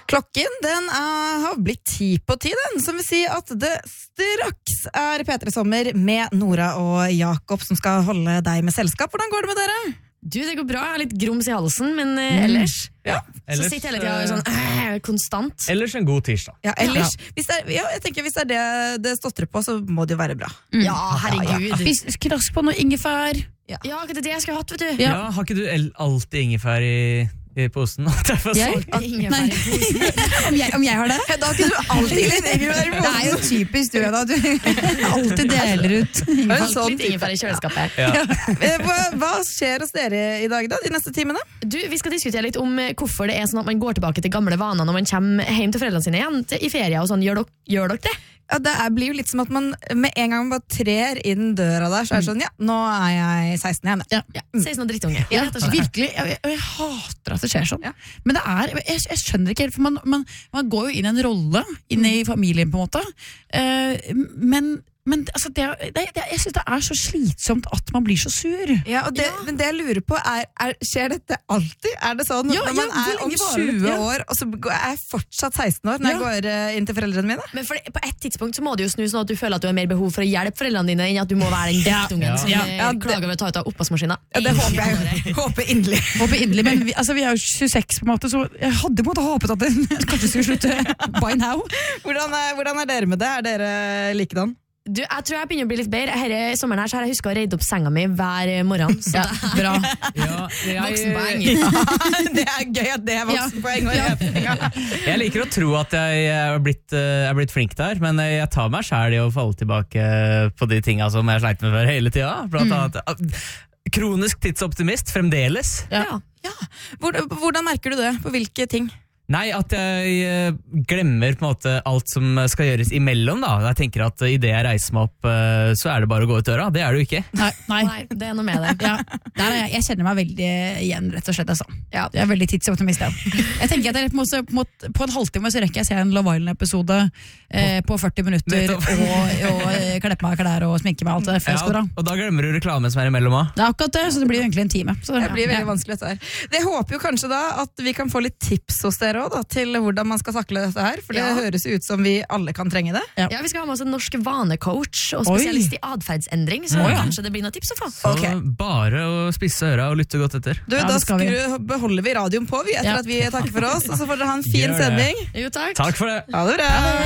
Klokken den har blitt 10:10, den, som vil si at det straks P3 Sommer med Nora og Jakob som skal holde deg med selskap. Hvordan går det med dere? Du, det går bra, jeg har litt grums i halsen, men ellers, ellers så sitter jeg hele tiden sånn konstant. Ellers en god tirsdag. Ja, ellers, jeg tenker hvis det det stotrer på, så må det jo være bra. Ja, herregud. Krask på noe ingefær. Ja, det det jeg skulle hatt, vet du. Ja, har ikke du alltid ingefær i posen? Ingefær i posen. Om jeg har det? Da har ikke du alltid litt ingefær i Det jo typisk du da. Du alltid deler ut ingefær. Litt ingefær i kjøleskapet. Hva skjer hos dere i dag da, de neste timene? Du, vi skal diskutere litt om hvorfor det sånn at man går tilbake til gamle vaner når man kommer hjem til foreldrene sine igjen i ferie og sånn. Gjør dere det? Ja, det blir jo litt som at man med en gang bare trer inn døra der, så det sånn, ja, nå jeg 16 igjen. Ja, 16 og drittunge. Ja, virkelig, jeg hater at det skjer sånn. Men det jeg skjønner ikke helt, for man går jo inn i en rolle, inn i familien på en måte, men altså, jeg synes det så slitsomt at man blir så sur. Ja, men det jeg lurer på skjer dette alltid? Det sånn når man om 20 år, og så jeg fortsatt 16 år når jeg går inn til foreldrene mine? Men på et tidspunkt så må du jo snu sånn at du føler at du har mer behov for å hjelpe foreldrene dine enn at du må være den drittungen som klager ved å ta ut av oppvaskmaskinen. Ja, det håper inderlig. Men vi er jo 26 på en måte, så jeg hadde på en måte håpet at det kanskje skulle slutte by now. Hvordan dere med det? Dere likedan? Du, jeg tror jeg begynner å bli litt bedre. Her sommeren her så har jeg husket å redde opp senga mi hver morgen. Så bra. Voksenpoeng. Det gøy at det voksenpoeng. Jeg liker å tro at jeg blitt flink der, men jeg tar meg selv i å falle tilbake på de tingene som jeg sleit med før hele tiden. Blant annet kronisk tidsoptimist fremdeles. Ja. Hvordan merker du det? På hvilke ting? Nei, at jeg glemmer på en måte alt som skal gjøres imellom da. Jeg tenker at i det jeg reiser meg opp, så det bare å gå ut døra. Det det jo ikke. Nei, det noe med det. Jeg kjenner meg veldig igjen, rett og slett. Altså. Jeg veldig tidsoptimist. Jeg tenker at på en halvtime så rekker jeg se en Love Island-episode på 40 minutter og kleppe meg klær og sminke meg alt det før jeg skal dra. Og da glemmer du reklamen som imellom også. Det akkurat det, så det blir egentlig en time. Så det blir veldig vanskelig dette her. Det håper jo kanskje da at vi kan få litt tips hos dere også, da, til hvordan man skal takle dette her, for det høres ut som vi alle kan trenge det. Ja, vi skal ha med oss en norsk vanecoach og spesialist i adferdsendring, så kanskje det blir noen tips å få. Så bare å spisse øra og lytte godt etter. Du, da beholder vi radioen på vi etter at vi takker for oss, og så får dere ha en fin sending. Jo, takk. Takk for det. Ha det bra.